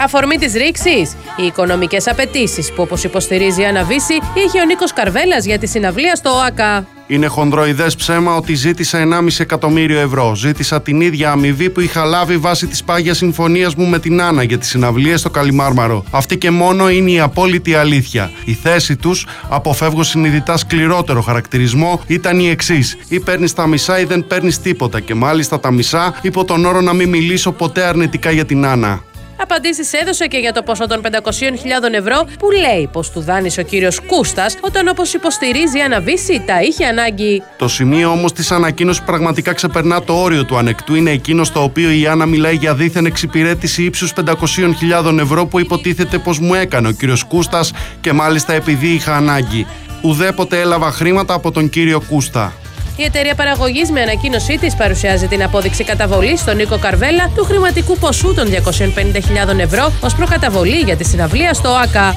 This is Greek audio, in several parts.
Αφορμή της ρήξης, οι οικονομικές απαιτήσεις που, όπως υποστηρίζει η Άννα Βύση, είχε ο Νίκος Καρβέλας για τη συναυλία στο ΟΑΚΑ. Είναι χονδροειδές ψέμα ότι ζήτησα 1,5 εκατομμύριο ευρώ. Ζήτησα την ίδια αμοιβή που είχα λάβει βάσει της πάγιας συμφωνίας μου με την Άννα για τις συναυλίες στο Καλιμάρμαρο. Αυτή και μόνο είναι η απόλυτη αλήθεια. Η θέση τους, αποφεύγω συνειδητά σκληρότερο χαρακτηρισμό, ήταν η εξής: ή παίρνεις τα μισά ή δεν παίρνεις τίποτα. Και μάλιστα τα μισά υπό τον όρο να μην μιλήσω ποτέ αρνητικά για την Άννα. Απαντήσεις έδωσε και για το ποσό των 500.000 ευρώ που λέει πως του δάνεισε ο κύριος Κούστας όταν, όπως υποστηρίζει η Άννα Βύση, τα είχε ανάγκη. Το σημείο όμως της ανακοίνωσης πραγματικά ξεπερνά το όριο του ανεκτού. Είναι εκείνο στο οποίο η Άννα μιλάει για δίθεν εξυπηρέτηση ύψους 500.000 ευρώ που υποτίθεται πως μου έκανε ο κύριος Κούστας και μάλιστα επειδή είχα ανάγκη. Ουδέποτε έλαβα χρήματα από τον κύριο Κούστα. Η εταιρεία παραγωγής με ανακοίνωσή της παρουσιάζει την απόδειξη καταβολής στον Νίκο Καρβέλα του χρηματικού ποσού των 250.000 ευρώ ως προκαταβολή για τη συναυλία στο ΟΑΚΑ.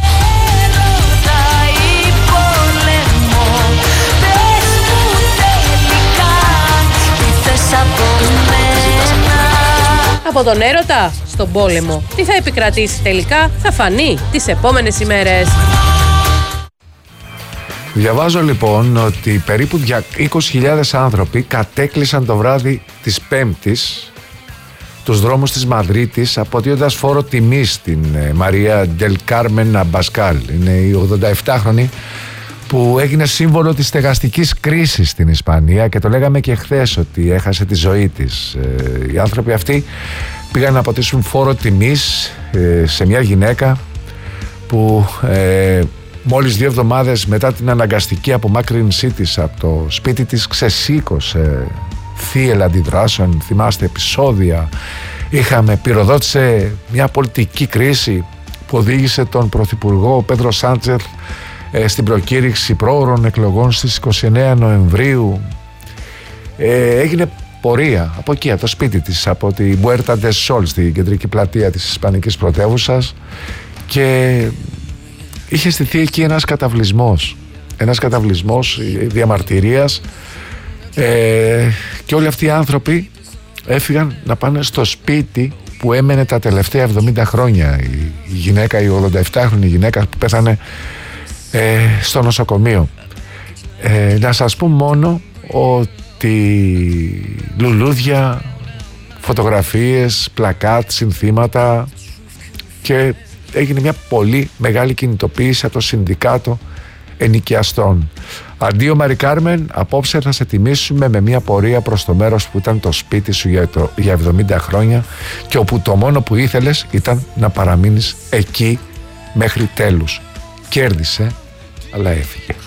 Από τον έρωτα στον πόλεμο. Τι θα επικρατήσει τελικά θα φανεί τις επόμενες ημέρες. Διαβάζω λοιπόν ότι περίπου 20.000 άνθρωποι κατέκλυσαν το βράδυ της Πέμπτης τους δρόμους της Μαδρίτης αποτείοντας φόρο τιμής στην Μαρία Ντελ Κάρμεν Αμπασκάλ. Είναι η 87χρονη που έγινε σύμβολο της στεγαστικής κρίσης στην Ισπανία και το λέγαμε και χθες ότι έχασε τη ζωή της. Οι άνθρωποι αυτοί πήγαν να αποτίσουν φόρο τιμής σε μια γυναίκα που μόλις 2 εβδομάδες μετά την αναγκαστική απομάκρυνσή της από το σπίτι της ξεσήκωσε θύελλα αντιδράσεων. Θυμάστε επεισόδια. Πυροδότησε μια πολιτική κρίση που οδήγησε τον Πρωθυπουργό Πέντρο Σάντσεφ στην προκήρυξη πρόωρων εκλογών στις 29 Νοεμβρίου. Έγινε πορεία από εκεί, από το σπίτι της, από τη Puerta del Sol, στην κεντρική πλατεία της ισπανικής πρωτεύουσας, και είχε στηθεί εκεί ένας καταβλισμός διαμαρτυρίας, και όλοι αυτοί οι άνθρωποι έφυγαν να πάνε στο σπίτι που έμενε τα τελευταία 70 χρόνια η γυναίκα, η 87χρονη γυναίκα που πέθανε στο νοσοκομείο. Να σας πω μόνο ότι λουλούδια, φωτογραφίες, πλακάτ, συνθήματα, και έγινε μια πολύ μεγάλη κινητοποίηση από το Συνδικάτο Ενοικιαστών. Αντίο Μαρι Κάρμεν, απόψε θα σε τιμήσουμε με μια πορεία προς το μέρος που ήταν το σπίτι σου για 70 χρόνια και όπου το μόνο που ήθελες ήταν να παραμείνεις εκεί μέχρι τέλους. Κέρδισε, αλλά έφυγε.